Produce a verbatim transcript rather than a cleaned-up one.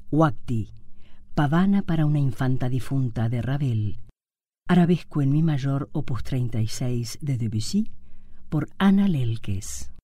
Huacti, pavana para una infanta difunta de Ravel, arabesco en mi mayor opus treinta y seis de Debussy, por Ana Lelkes.